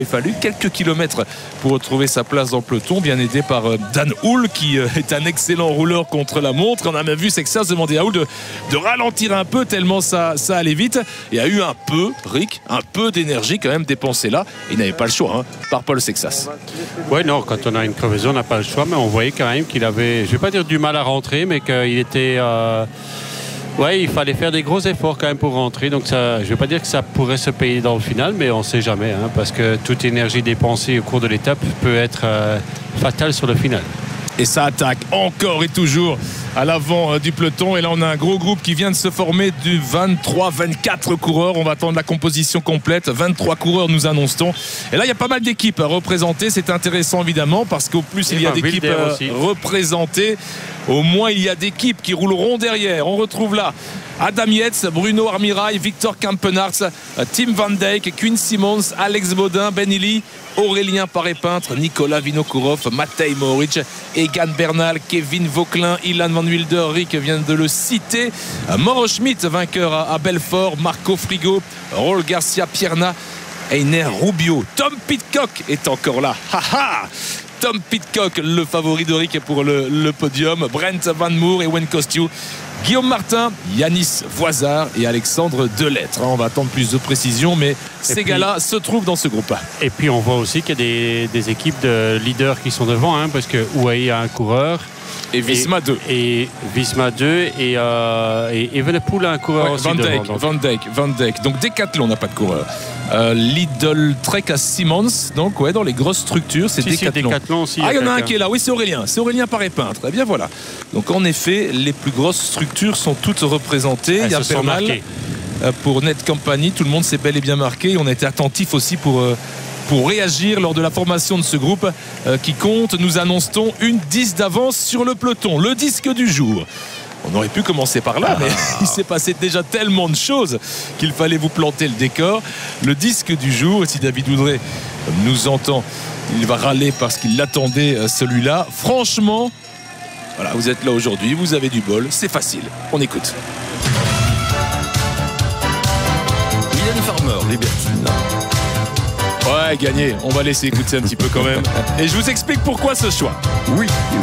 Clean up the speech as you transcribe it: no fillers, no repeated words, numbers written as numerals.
Il a fallu quelques kilomètres pour retrouver sa place dans le peloton, bien aidé par Dan Hull qui est un excellent rouleur contre la montre. On a même vu Sexas demander à Hull de ralentir un peu tellement ça allait vite. Il y a eu un peu d'énergie quand même dépensée là. Il n'avait pas le choix par Paul Sexas. Oui, non, quand on a une crevaison, on n'a pas le choix, mais on voyait quand même qu'il avait, je ne vais pas dire du mal à rentrer, mais qu'il était... il fallait faire des gros efforts quand même pour rentrer. Donc ça, je ne vais pas dire que ça pourrait se payer dans le final, mais on ne sait jamais, parce que toute énergie dépensée au cours de l'étape peut être fatale sur le final. Et ça attaque encore et toujours à l'avant du peloton. Et là, on a un gros groupe qui vient de se former du 23-24 coureurs. On va attendre la composition complète. 23 coureurs, nous annonce-t-on. Et là, il y a pas mal d'équipes représentées. C'est intéressant, évidemment, parce qu'au plus il y a d'équipes représentées, au moins il y a d'équipes qui rouleront derrière. On retrouve là Adam Yates, Bruno Armirail, Victor Kampenarts, Tim Van Dijk, Quinn Simmons, Alex Baudin, Ben Illy, Aurélien Paré-Peintre, Nicolas Vinokourov, Matej Mohoric, Egan Bernal, Kevin Vauquelin, Ilan Van Wilder, Rick vient de le citer, Mauro Schmidt, vainqueur à Belfort, Marco Frigo, Raul Garcia Pierna, Einer Rubio, Tom Pidcock est encore là. Tom Pidcock, le favori de Rick pour le podium, Brent Van Moer et Wayne Kostiou, Guillaume Martin, Yanis Voisard et Alexandre Delettre. On va attendre plus de précision, mais ces gars-là se trouvent dans ce groupe. Et puis on voit aussi qu'il y a des équipes de leaders qui sont devant, parce que UAE a un coureur. Et Visma 2. Et Visma 2 et Evenepoel a un coureur aussi devant. Van Dijk. Donc Decathlon n'a pas de coureur. Lidl Trek à Simmons. Donc dans les grosses structures, c'est Decathlon aussi. Il y en a un qui est là. Oui, c'est Aurélien. C'est Aurélien Paré-Peintre. Eh bien voilà. Donc en effet, les plus grosses structures sont toutes représentées. Il y a Bernal pour Net Company. Tout le monde s'est bel et bien marqué. On a été attentif aussi pour réagir lors de la formation de ce groupe qui compte, nous annonce-t-on, une 10 d'avance sur le peloton. Le disque du jour. On aurait pu commencer par là, mais il s'est passé déjà tellement de choses qu'il fallait vous planter le décor. Le disque du jour, et si David Oudré nous entend, il va râler parce qu'il l'attendait celui-là. Franchement, voilà, vous êtes là aujourd'hui, vous avez du bol, c'est facile. On écoute. Mylène Farmer, Libertine. Ouais, gagné. On va laisser écouter un petit peu quand même. Et je vous explique pourquoi ce choix. Oui.